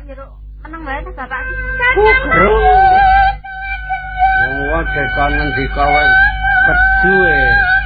kok nyeruk meneng wae ta bapak. Kugro. Wong wae kangen dikawen kedu